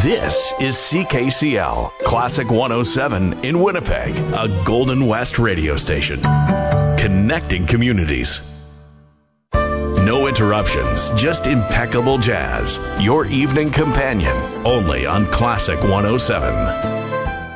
This is CKCL, Classic 107 in Winnipeg, a Golden West radio station. Connecting communities. No interruptions, just impeccable jazz. Your evening companion, only on Classic 107.